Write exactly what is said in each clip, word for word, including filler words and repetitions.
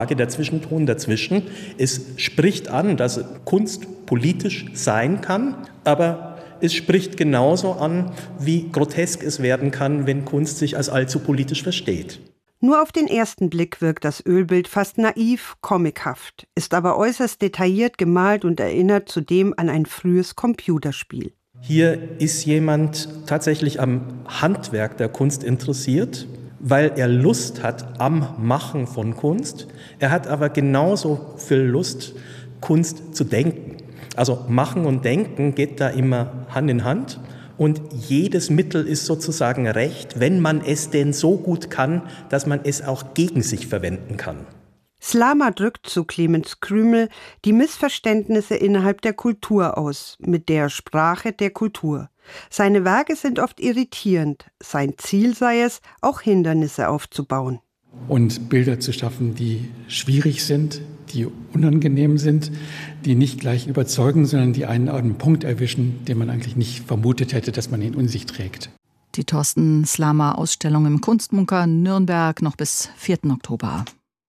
Der Zwischenton dazwischen, es spricht an, dass Kunst politisch sein kann, aber es spricht genauso an, wie grotesk es werden kann, wenn Kunst sich als allzu politisch versteht. Nur auf den ersten Blick wirkt das Ölbild fast naiv, comichaft, ist aber äußerst detailliert gemalt und erinnert zudem an ein frühes Computerspiel. Hier ist jemand tatsächlich am Handwerk der Kunst interessiert, weil er Lust hat am Machen von Kunst. Er hat aber genauso viel Lust, Kunst zu denken. Also Machen und Denken geht da immer Hand in Hand. Und jedes Mittel ist sozusagen recht, wenn man es denn so gut kann, dass man es auch gegen sich verwenden kann. Slama drückt, so Clemens Krümel, die Missverständnisse innerhalb der Kultur aus, mit der Sprache der Kultur. Seine Werke sind oft irritierend. Sein Ziel sei es, auch Hindernisse aufzubauen. Und Bilder zu schaffen, die schwierig sind, die unangenehm sind, die nicht gleich überzeugen, sondern die einen an einen Punkt erwischen, den man eigentlich nicht vermutet hätte, dass man ihn in sich trägt. Die Thorsten Slama-Ausstellung im Kunstbunker Nürnberg noch bis vierten Oktober.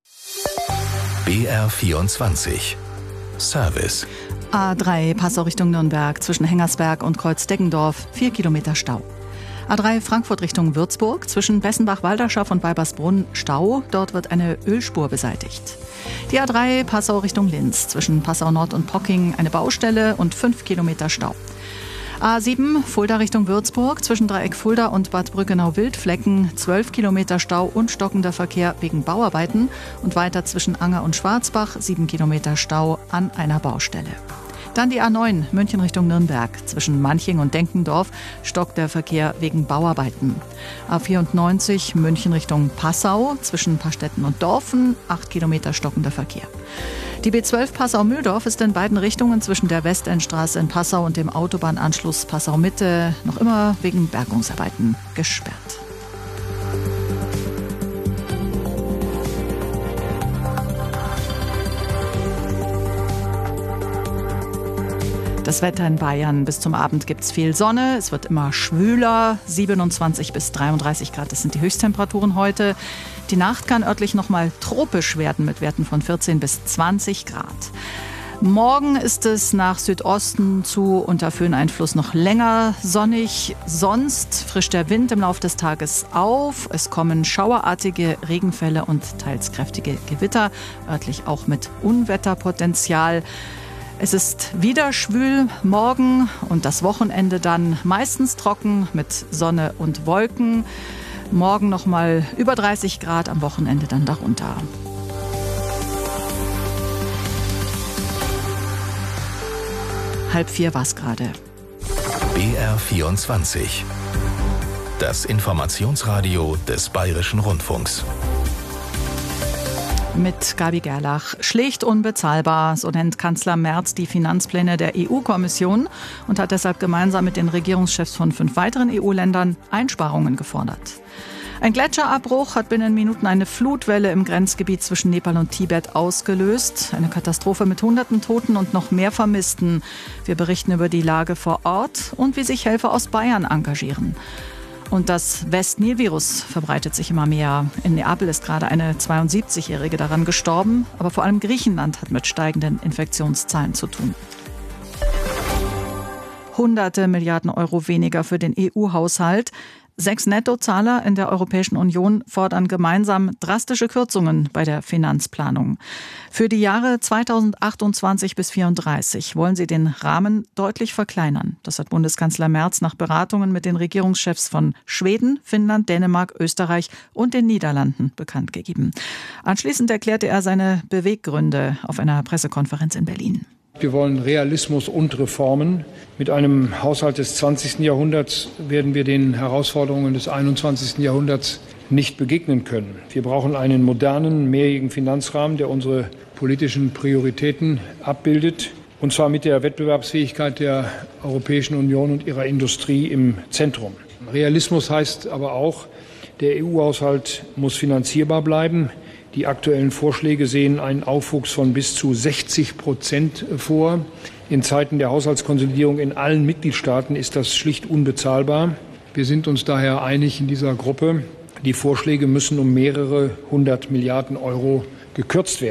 B R vierundzwanzig Service. A drei Passau Richtung Nürnberg zwischen Hengersberg und Kreuz-Deggendorf, vier Kilometer Stau. A drei Frankfurt Richtung Würzburg zwischen Bessenbach-Walderschaft und Weibersbrunn Stau. Dort wird eine Ölspur beseitigt. Die A drei Passau Richtung Linz zwischen Passau Nord und Pocking eine Baustelle und fünf Kilometer Stau. A sieben Fulda Richtung Würzburg zwischen Dreieck Fulda und Bad Brückenau-Wildflecken zwölf Kilometer Stau und stockender Verkehr wegen Bauarbeiten und weiter zwischen Anger und Schwarzbach sieben Kilometer Stau an einer Baustelle. Dann die A neun München Richtung Nürnberg. Zwischen Manching und Denkendorf stockt der Verkehr wegen Bauarbeiten. A vierundneunzig München Richtung Passau. Zwischen Pastetten und Dorfen acht Kilometer stockender Verkehr. Die B zwölf Passau-Mühldorf ist in beiden Richtungen zwischen der Westendstraße in Passau und dem Autobahnanschluss Passau-Mitte noch immer wegen Bergungsarbeiten gesperrt. Das Wetter in Bayern. Bis zum Abend gibt es viel Sonne. Es wird immer schwüler. siebenundzwanzig bis dreiunddreißig Grad, das sind die Höchsttemperaturen heute. Die Nacht kann örtlich noch mal tropisch werden mit Werten von vierzehn bis zwanzig Grad. Morgen ist es nach Südosten zu unter Föhneinfluss noch länger sonnig. Sonst frischt der Wind im Laufe des Tages auf. Es kommen schauerartige Regenfälle und teils kräftige Gewitter, örtlich auch mit Unwetterpotenzial. Es ist wieder schwül morgen und das Wochenende dann meistens trocken mit Sonne und Wolken. Morgen noch mal über dreißig Grad, am Wochenende dann darunter. Halb vier war's gerade. B R vierundzwanzig. Das Informationsradio des Bayerischen Rundfunks. Mit Gabi Gerlach. Schlicht unbezahlbar, so nennt Kanzler Merz die Finanzpläne der E U-Kommission und hat deshalb gemeinsam mit den Regierungschefs von fünf weiteren E U-Ländern Einsparungen gefordert. Ein Gletscherabbruch hat binnen Minuten eine Flutwelle im Grenzgebiet zwischen Nepal und Tibet ausgelöst. Eine Katastrophe mit hunderten Toten und noch mehr Vermissten. Wir berichten über die Lage vor Ort und wie sich Helfer aus Bayern engagieren. Und das West-Nil-Virus verbreitet sich immer mehr. In Neapel ist gerade eine zweiundsiebzigjährige daran gestorben. Aber vor allem Griechenland hat mit steigenden Infektionszahlen zu tun. Hunderte Milliarden Euro weniger für den E U-Haushalt. Sechs Nettozahler in der Europäischen Union fordern gemeinsam drastische Kürzungen bei der Finanzplanung. Für die Jahre zweitausendachtundzwanzig bis vierunddreißig wollen sie den Rahmen deutlich verkleinern. Das hat Bundeskanzler Merz nach Beratungen mit den Regierungschefs von Schweden, Finnland, Dänemark, Österreich und den Niederlanden bekannt gegeben. Anschließend erklärte er seine Beweggründe auf einer Pressekonferenz in Berlin. Wir wollen Realismus und Reformen. Mit einem Haushalt des zwanzigsten Jahrhunderts werden wir den Herausforderungen des einundzwanzigsten Jahrhunderts nicht begegnen können. Wir brauchen einen modernen, mehrjährigen Finanzrahmen, der unsere politischen Prioritäten abbildet, und zwar mit der Wettbewerbsfähigkeit der Europäischen Union und ihrer Industrie im Zentrum. Realismus heißt aber auch, der E U-Haushalt muss finanzierbar bleiben. Die aktuellen Vorschläge sehen einen Aufwuchs von bis zu sechzig Prozent vor. In Zeiten der Haushaltskonsolidierung in allen Mitgliedstaaten ist das schlicht unbezahlbar. Wir sind uns daher einig in dieser Gruppe, die Vorschläge müssen um mehrere hundert Milliarden Euro gekürzt werden.